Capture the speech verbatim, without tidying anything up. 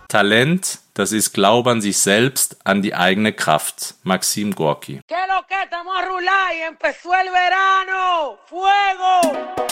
Talent, das ist Glaube an sich selbst, an die eigene Kraft. Maxim Gorki. ¿Qué lo que estamos a rular y empezó el verano? ¡Fuego!